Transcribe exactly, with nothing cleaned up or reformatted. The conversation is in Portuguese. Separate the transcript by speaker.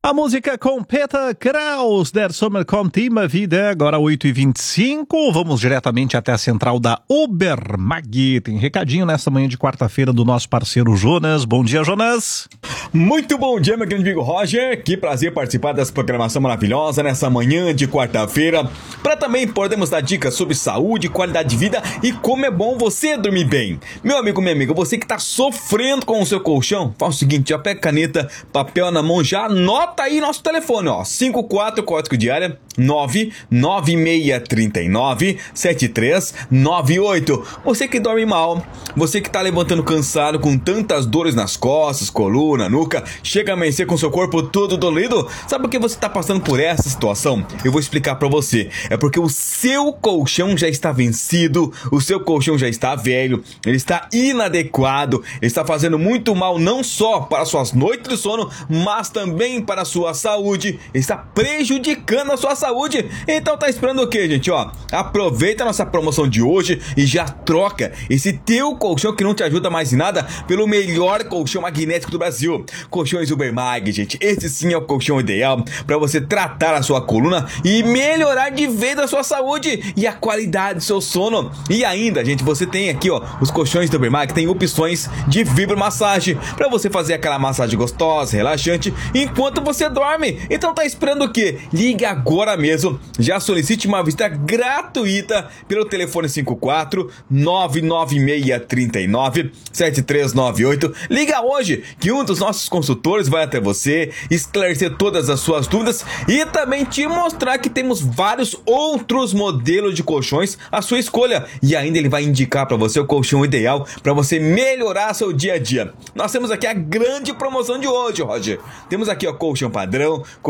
Speaker 1: A música com Peter Kraus, Der Sommer kommt immer wieder, agora oito e vinte e cinco. Vamos diretamente até a central da Ubermag. Tem recadinho nessa manhã de quarta-feira do nosso parceiro Jonas. Bom dia, Jonas.
Speaker 2: Muito bom dia, meu grande amigo Roger. Que prazer participar dessa programação maravilhosa nessa manhã de quarta-feira, para também podermos dar dicas sobre saúde, qualidade de vida e como é bom você dormir bem. Meu amigo, minha amiga, você que está sofrendo com o seu colchão, faz o seguinte, já pega caneta, papel na mão, já anota aí nosso telefone, ó, cinco quatro, código de área nove nove seis três nove sete três nove oito. Você que dorme mal, você que tá levantando cansado com tantas dores nas costas, coluna, nuca, chega a amanhecer com seu corpo todo dolido, sabe por que você tá passando por essa situação? Eu vou explicar pra você. É porque o seu colchão já está vencido, o seu colchão já está velho, ele está inadequado, ele está fazendo muito mal não só para suas noites de sono, mas também para a sua saúde, ele está prejudicando a sua saúde. Saúde, então tá esperando o que, gente? Ó, aproveita a nossa promoção de hoje e já troca esse teu colchão que não te ajuda mais em nada pelo melhor colchão magnético do Brasil. Colchões Ubermag, gente. Esse sim é o colchão ideal para você tratar a sua coluna e melhorar de vez a sua saúde e a qualidade do seu sono. E ainda, gente, você tem aqui, ó, os colchões do Ubermag tem opções de vibromassagem para você fazer aquela massagem gostosa, relaxante enquanto você dorme. Então tá esperando o que? Liga agora mesmo, já solicite uma visita gratuita pelo telefone cinco quatro nove nove seis três nove sete três nove oito. Liga hoje que um dos nossos consultores vai até você esclarecer todas as suas dúvidas e também te mostrar que temos vários outros modelos de colchões à sua escolha, e ainda ele vai indicar para você o colchão ideal para você melhorar seu dia a dia. Nós temos aqui a grande promoção de hoje, Roger. Temos aqui o colchão padrão,